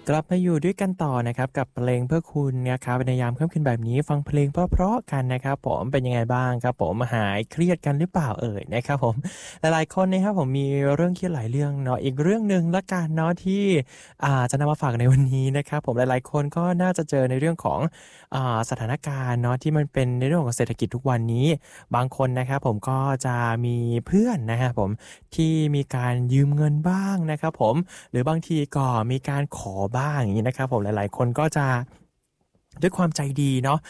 กลับมาอยู่ด้วยกันต่อนะครับกับเพลงเพื่อคุณนะครับในยามค่ำคืนแบบนี้ฟังเพลงเพราะๆกันนะครับผมเป็นยังไงบ้างครับผมหายเครียดกันหรือเปล่าเอ่ยนะครับผมหลายๆคนนะครับผมมีเรื่องเครียดหลายเรื่องเนาะอีกเรื่องหนึ่งละกันเนาะที่จะนำมาฝากในวันนี้นะครับผมหลายๆคนก็น่าจะเจอในเรื่องของสถานการณ์เนาะที่มันเป็นในเรื่องของเศรษฐกิจทุกวันนี้บางคนนะครับผมก็จะมีเพื่อนนะครับผมที่มีการยืมเงินบ้างนะครับผม หรือบางทีก็มีการขอบ้างอย่างนี้นะครับผมหลายๆคนก็จะด้วยความใจดีเนาะ